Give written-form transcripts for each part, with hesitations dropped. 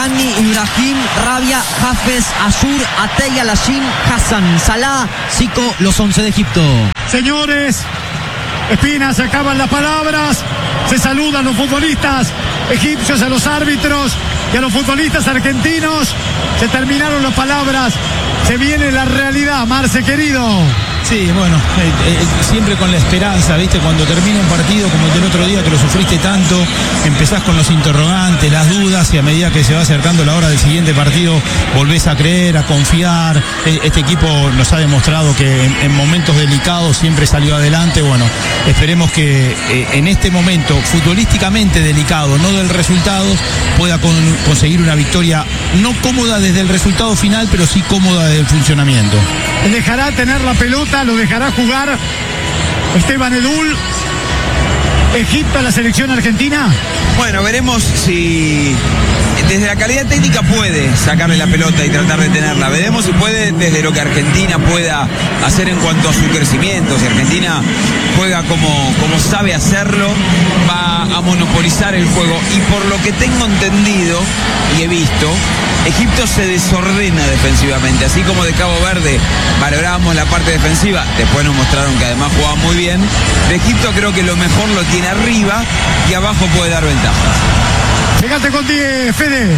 Magni, Ibrahim, Rabia, Hafez, Azur, Atey, Alashin, Hassan, Salah, Zico, los 11 de Egipto. Señores, Espina, se acaban las palabras, se saludan los futbolistas egipcios a los árbitros y a los futbolistas argentinos. Se terminaron las palabras, se viene la realidad, Marce querido. Sí, bueno, siempre con la esperanza, ¿viste? Cuando termina un partido como el del otro día, que lo sufriste tanto, empezás con los interrogantes, las dudas, y a medida que se va acercando la hora del siguiente partido, volvés a creer, a confiar. Este equipo nos ha demostrado que en momentos delicados siempre salió adelante. Bueno, esperemos que en este momento, futbolísticamente delicado, no del resultado, pueda conseguir una victoria no cómoda desde el resultado final, pero sí cómoda desde el funcionamiento. Dejará tener la pelota, lo dejará jugar Esteban Edul. Egipto a la selección argentina. Bueno, veremos si desde la calidad técnica puede sacarle la pelota y tratar de tenerla. Veremos si puede desde lo que Argentina pueda hacer en cuanto a su crecimiento. Si Argentina juega como sabe hacerlo, va a monopolizar el juego. Y por lo que tengo entendido y he visto, Egipto se desordena defensivamente. Así como de Cabo Verde valorábamos la parte defensiva, después nos mostraron que además jugaba muy bien. De Egipto creo que lo mejor lo tiene arriba y abajo puede dar ventajas. Fíjate contigo, Fede.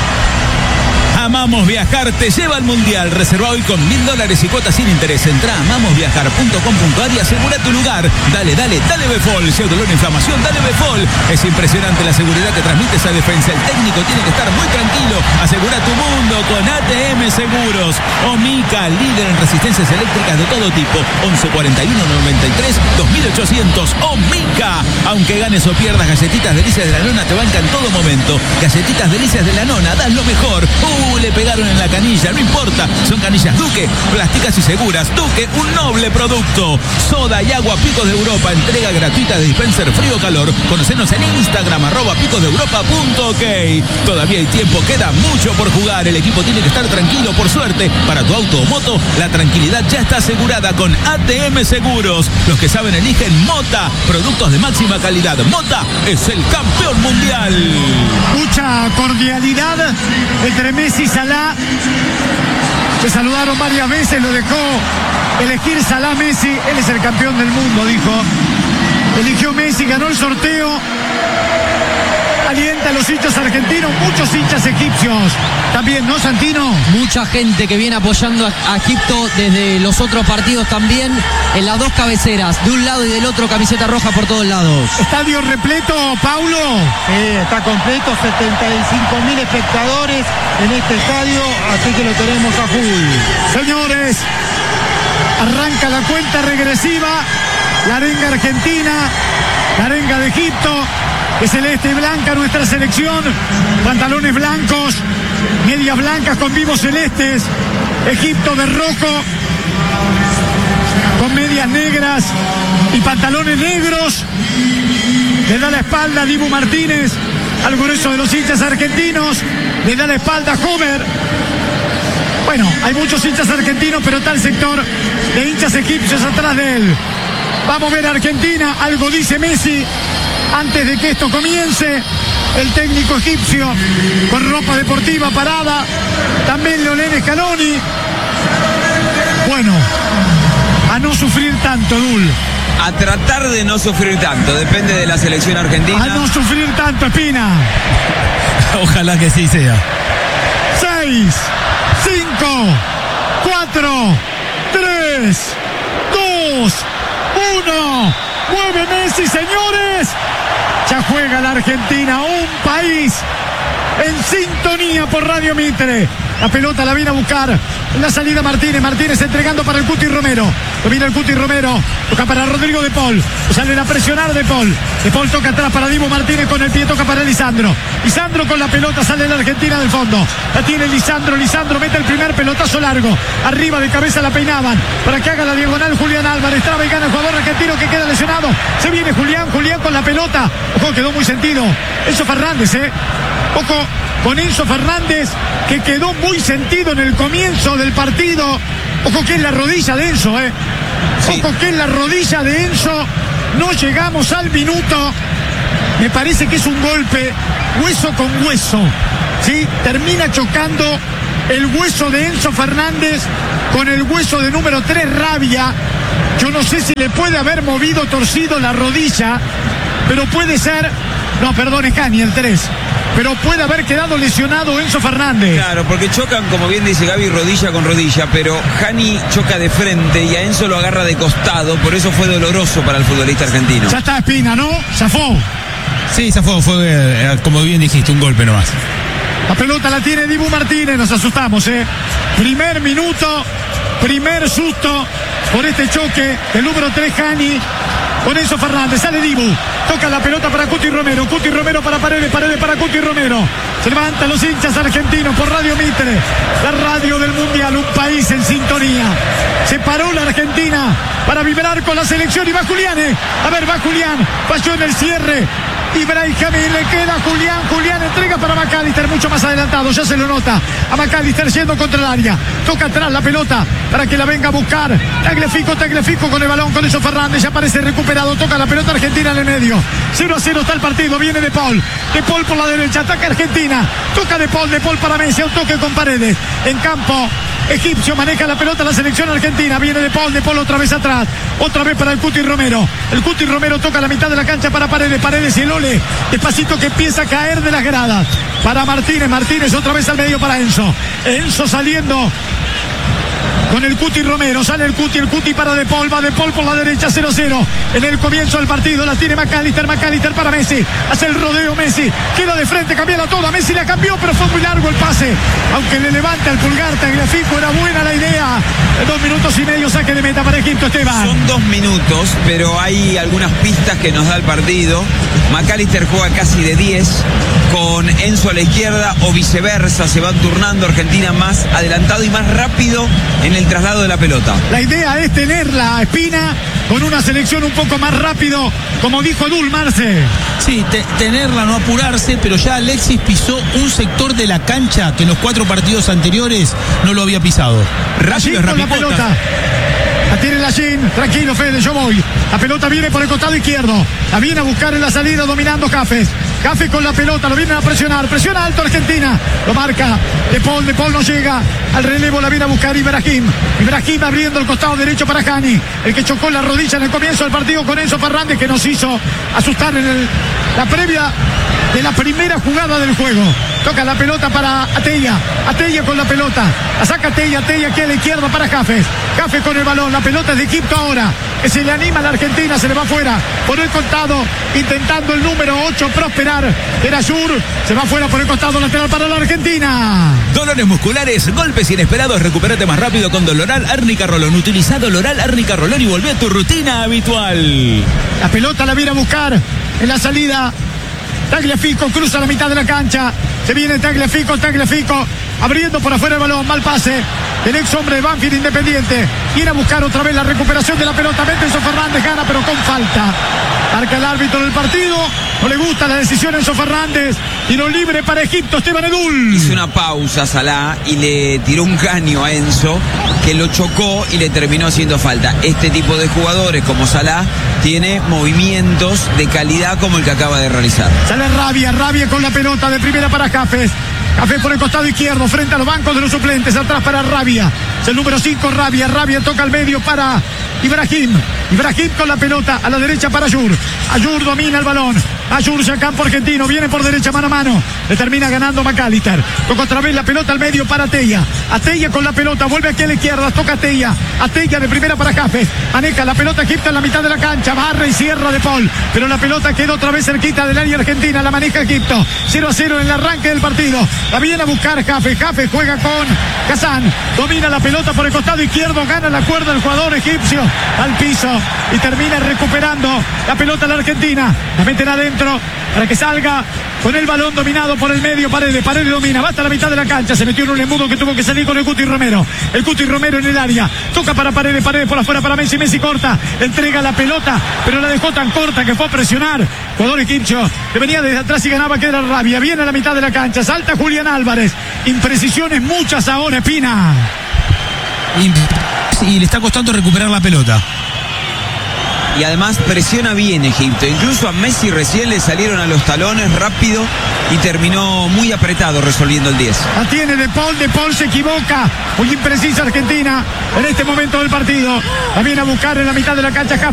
Amamos Viajar te lleva al Mundial. Reserva hoy con $1.000 y cuotas sin interés. Entrá a amamosviajar.com.ar y asegura tu lugar. Dale Befol. Si hay dolor o inflamación, dale Befol. Es impresionante la seguridad que transmite esa defensa. El técnico tiene que estar muy tranquilo. Asegura tu mundo con ATM Seguros. Omica, líder en resistencias eléctricas de todo tipo. 11 41 93 2800. Omica. Aunque ganes o pierdas, Galletitas Delicias de la Nona te banca en todo momento. Galletitas Delicias de la Nona, das lo mejor. Le pegaron en la canilla, no importa, son canillas Duque, plásticas y seguras. Duque, un noble producto. Soda y agua Picos de Europa, entrega gratuita de dispenser frío o calor. Conocenos en Instagram, @picosdeeuropa.ok. Todavía hay tiempo, queda mucho por jugar. El equipo tiene que estar tranquilo, por suerte. Para tu auto o moto, la tranquilidad ya está asegurada con ATM Seguros. Los que saben eligen Mota, productos de máxima calidad. Mota es el campeón mundial. Mucha cordialidad entre Messi y Salah. Se saludaron varias veces, lo dejó elegir Salah. Messi, él es el campeón del mundo, dijo. Eligió Messi, ganó el sorteo. Alienta a los hinchas argentinos, muchos hinchas egipcios también, ¿no, Santino? Mucha gente que viene apoyando a Egipto desde los otros partidos también, en las dos cabeceras, de un lado y del otro, camiseta roja por todos lados. Estadio repleto, Paulo. Sí, está completo, 75.000 espectadores en este estadio, así que lo tenemos a full. Señores, arranca la cuenta regresiva, la arenga argentina, la arenga de Egipto. De celeste y blanca nuestra selección, pantalones blancos, medias blancas con vivos celestes. Egipto de rojo, con medias negras y pantalones negros. Le da la espalda a Dibu Martínez, al grueso de los hinchas argentinos. Le da la espalda a Homer. Bueno, hay muchos hinchas argentinos, pero tal sector de hinchas egipcios atrás de él. Vamos a ver a Argentina, algo dice Messi. Antes de que esto comience, el técnico egipcio con ropa deportiva parada, también Lionel Scaloni. Bueno, a no sufrir tanto, Dul. A tratar de no sufrir tanto, depende de la selección argentina. A no sufrir tanto, Espina. Ojalá que sí sea. 6, 5, 4, 3, 2, 1. Mueve Messi, señores. Ya juega la Argentina, un país en sintonía por Radio Mitre. La pelota la viene a buscar en la salida Martínez entregando para el Cuti Romero. Lo viene el Cuti Romero, toca para Rodrigo De Paul. Salen a presionar De Paul. De Paul toca atrás para Dibu Martínez con el pie, toca para Lisandro. Lisandro con la pelota, sale la Argentina del fondo. La tiene Lisandro mete el primer pelotazo largo. Arriba de cabeza la peinaban para que haga la diagonal Julián Álvarez. Traba y gana el jugador argentino que queda lesionado. Se viene Julián con la pelota. Ojo, quedó muy sentido Enzo Fernández, Ojo con Enzo Fernández, que quedó muy sentido en el comienzo del partido. Ojo que es la rodilla de Enzo, Sí. Ojo que es la rodilla de Enzo. No llegamos al minuto. Me parece que es un golpe hueso con hueso, ¿sí? Termina chocando el hueso de Enzo Fernández con el hueso de número 3, Rabia. Yo no sé si le puede haber movido, torcido la rodilla, pero puede ser... No, perdón, es Cani, el 3. Pero puede haber quedado lesionado Enzo Fernández. Claro, porque chocan, como bien dice Gaby, rodilla con rodilla, pero Hani choca de frente y a Enzo lo agarra de costado, por eso fue doloroso para el futbolista argentino. Ya está Espina, ¿no? Zafó. Sí, zafó, fue, como bien dijiste, un golpe nomás. La pelota la tiene Dibu Martínez, nos asustamos, ¿eh? Primer minuto, primer susto por este choque del número 3, Hani, con Enzo Fernández. Sale Dibu, toca la pelota para Cuti Romero para Paredes para Cuti Romero. Se levantan los hinchas argentinos por Radio Mitre, la radio del Mundial, un país en sintonía. Se paró la Argentina para vibrar con la selección y va Julián, a ver, va Julián, falló en el cierre. Ibrahim Jamil, le queda Julián entrega para McAllister, mucho más adelantado, ya se lo nota a McAllister yendo contra el área, toca atrás la pelota para que la venga a buscar Tagliafico con el balón, con Enzo Fernández, ya parece recuperado, toca la pelota argentina en el medio, 0-0 está el partido, viene De Paul por la derecha, ataca Argentina, toca De Paul para Messi, un toque con Paredes, en campo egipcio, maneja la pelota la selección argentina, viene De Paul otra vez atrás, otra vez para el Cuti Romero toca la mitad de la cancha para Paredes y el Ole, despacito que empieza a caer de las gradas, para Martínez otra vez al medio para Enzo saliendo con el Cuti Romero, sale el Cuti para De Paul, va De Paul por la derecha, 0-0 en el comienzo del partido, la tiene McAllister para Messi, hace el rodeo Messi, queda de frente, cambiala toda, Messi la cambió, pero fue muy largo el pase, aunque le levanta el pulgar Tagliafico, era buena la idea, 2 minutos y medio, saque de meta para Egipto, Esteban. Son 2 minutos, pero hay algunas pistas que nos da el partido. McAllister juega casi de 10, con Enzo a la izquierda o viceversa, se van turnando, Argentina más adelantado y más rápido en el traslado de la pelota. La idea es tenerla, Espina, con una selección un poco más rápido, como dijo Dulmarce. Sí, tenerla, no apurarse, pero ya Alexis pisó un sector de la cancha que en los 4 partidos anteriores no lo había pisado. Rápido, con la pelota. La tiene Lallín, tranquilo Fede, yo voy. La pelota viene por el costado izquierdo. La viene a buscar en la salida dominando Jafes con la pelota, lo vienen a presionar. Presiona alto Argentina. Lo marca De Paul no llega. Al relevo la viene a buscar Ibrahim abriendo el costado derecho para Hani. El que chocó la rodilla en el comienzo del partido con Enzo Fernández, que nos hizo asustar en la previa de la primera jugada del juego. Toca la pelota para Atella con la pelota. La saca Atella aquí a la izquierda para Jafes con el balón. La pelota es de Egipto ahora, que se le anima a la Argentina, se le va afuera por el costado, intentando el número 8 prosperar. Era Yur, se va afuera por el costado lateral para la Argentina. Dolores musculares, golpes inesperados, recupérate más rápido con Doloral Árnica Rolón. Utiliza Doloral Árnica Rolón y volvé a tu rutina habitual. La pelota la viene a buscar en la salida. Tagliafico cruza la mitad de la cancha. Se viene Tagliafico abriendo por afuera el balón, mal pase. El ex hombre de Banfield Independiente viene a buscar otra vez la recuperación de la pelota. Enzo Fernández gana, pero con falta. Marca el árbitro del partido. No le gusta la decisión a Enzo Fernández. Tiro libre para Egipto, Esteban Edul. Hizo una pausa Salah y le tiró un caño a Enzo, que lo chocó y le terminó haciendo falta. Este tipo de jugadores como Salah tiene movimientos de calidad como el que acaba de realizar. Sale Rabia con la pelota de primera para Jafes por el costado izquierdo, frente a los bancos de los suplentes, atrás para Rabia. Es el número 5, Rabia toca al medio para Ibrahim con la pelota a la derecha para Ayur domina el balón. Ayur ya campo argentino, viene por derecha mano a mano, le termina ganando McAllister. Toca otra vez la pelota al medio para Atella con la pelota, vuelve aquí a la izquierda, toca Atella de primera para Jafes, maneja la pelota Egipto en la mitad de la cancha, barra y cierra De Paul, pero la pelota quedó otra vez cerquita del área argentina, la maneja Egipto, 0-0 en el arranque del partido. La viene a buscar Jafes juega con Kazan, domina la pelota por el costado izquierdo, gana la cuerda el jugador egipcio al piso y termina recuperando la pelota la Argentina, la meten adentro para que salga con el balón dominado por el medio. Paredes domina, va hasta la mitad de la cancha, se metió en un embudo que tuvo que salir con el Cuti Romero en el área, toca para Paredes por afuera para Messi corta, entrega la pelota pero la dejó tan corta que fue a presionar jugador egipcio que venía desde atrás y ganaba, que era Rabia. Viene a la mitad de la cancha, salta Julián Álvarez, imprecisiones muchas ahora, Espina. Y le está costando recuperar la pelota. y además presiona bien Egipto. Incluso a Messi recién le salieron a los talones rápido y terminó muy apretado resolviendo el 10. La tiene De Paul se equivoca. Muy imprecisa Argentina en este momento del partido. La viene a buscar en la mitad de la cancha.